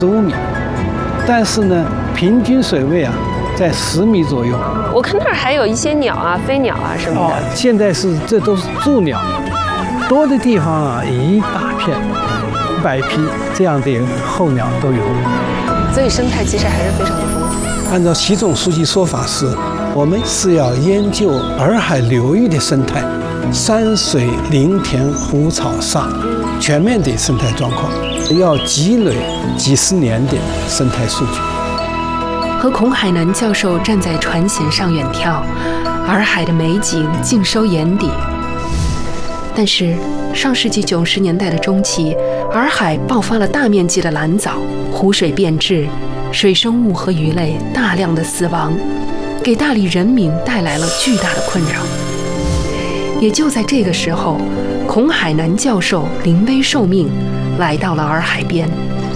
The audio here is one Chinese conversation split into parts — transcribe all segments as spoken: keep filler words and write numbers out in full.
十五米，但是呢，平均水位啊在十米左右。 我看那儿还有一些鸟啊，飞鸟啊什么的。 哦，现在是这都是驻鸟，多的地方啊一大片，百匹这样的候鸟都有。 所以生态其实还是非常的丰富。 按照习总书记说法是，我们是要研究洱海流域的生态，山水林田湖草沙全面的生态状况，要积累几十年的生态数据。 和孔海南教授站在船舷上远眺，洱海的美景尽收眼底。但是上世纪九十年代的中期，洱海爆发了大面积的蓝藻，湖水变质，水生物和鱼类大量的死亡，给大理人民带来了巨大的困扰。也就在这个时候，孔海南教授临危受命，来到了洱海边。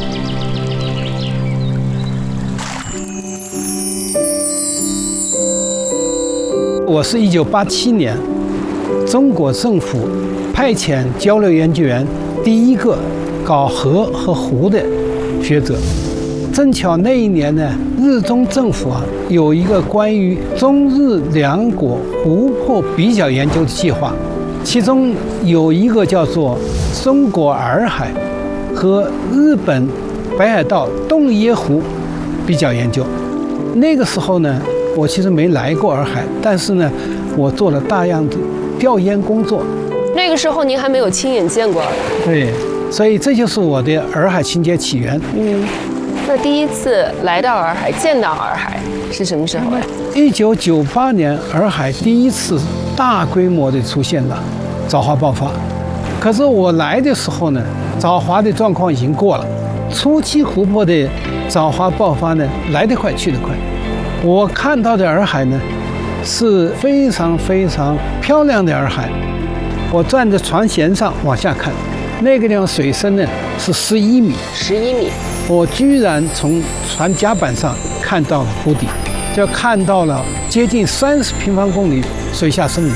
我是一九八七年，中国政府派遣交流研究员第一个搞河和湖的学者。正巧那一年呢，日中政府啊有一个关于中日两国湖泊比较研究的计划，其中有一个叫做中国洱海和日本北海道洞爷湖比较研究。那个时候呢，我其实没来过洱海，但是呢，我做了大量的调研工作。 那个时候您还没有亲眼见过洱海。 对，所以这就是我的洱海情结起源。 嗯，那第一次来到洱海，见到洱海是什么时候呀？ 一九九八年，洱海第一次大规模的出现了藻华爆发。可是我来的时候呢，藻华的状况已经过了。初期湖泊的藻华爆发呢，来得快去得快。我看到的洱海呢，是非常非常漂亮的洱海。我站在船舷上往下看，那个地方水深呢是十一米， 十一米。 我居然从船甲板上看到了湖底，就看到了接近三十平方公里水下森林。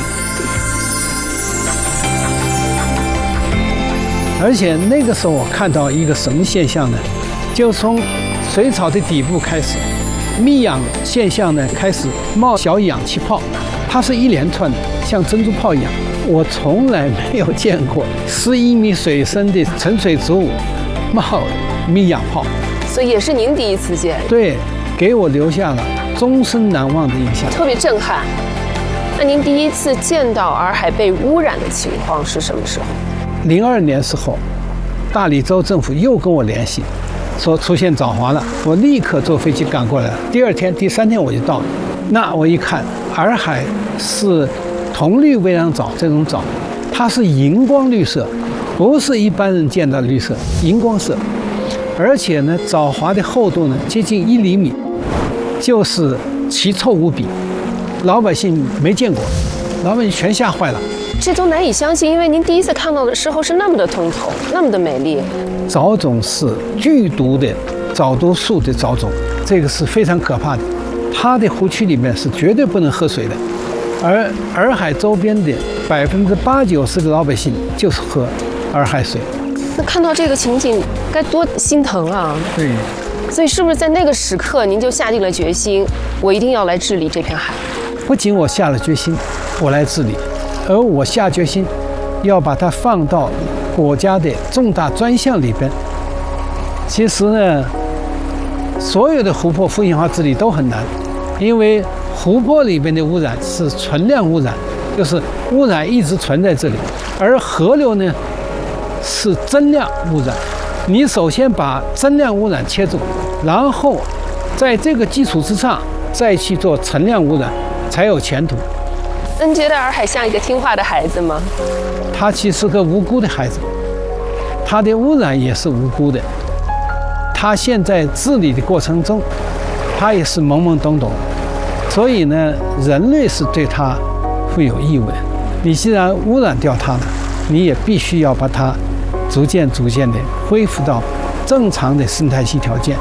而且那个时候我看到一个什么现象呢？就从水草的底部开始，密氧现象呢开始冒小氧气泡，它是一连串的，像珍珠泡一样。我从来没有见过十一米水深的沉水植物冒密氧泡， 所以也是您第一次见。 对，给我留下了终身难忘的印象， 特别震撼。那您第一次见到洱海被污染的情况是什么时候？ 零二年时候，大理州政府又跟我联系，说出现藻华了，我立刻坐飞机赶过来。第二天、第三天我就到了。那我一看，洱海是铜绿微壤藻这种藻，它是荧光绿色，不是一般人见到的绿色，荧光色。而且呢，藻华的厚度呢接近一厘米，就是奇臭无比，老百姓没见过，老百姓全吓坏了。 这都难以相信，因为您第一次看到的时候是那么的通透，那么的美丽。 藻种是剧毒的藻毒素的藻种，这个是非常可怕的。它的湖区里面是绝对不能喝水的，而洱海周边的百分之八九十的老百姓就是喝洱海水。 那看到这个情景，该多心疼啊！ 对。 所以是不是在那个时刻，您就下定了决心，我一定要来治理这片海？ 不仅我下了决心，我来治理。而我下决心要把它放到国家的重大专项里边。其实呢，所有的湖泊风险化治理都很难，因为湖泊里边的污染是存量污染，就是污染一直存在这里，而河流呢是增量污染。你首先把增量污染切住，然后在这个基础之上再去做存量污染，才有前途。 那您觉得洱海像一个听话的孩子吗？ 他其实是个无辜的孩子，他的污染也是无辜的。他现在治理的过程中，他也是懵懵懂懂，所以呢，人类是对他负有义务的。你既然污染掉它了，你也必须要把它逐渐逐渐的恢复到正常的生态系条件。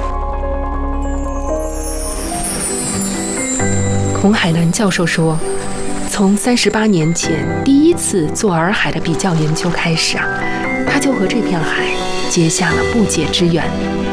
孔海南教授说，从三十八年前第一次做洱海的比较研究开始啊，他就和这片海结下了不解之缘。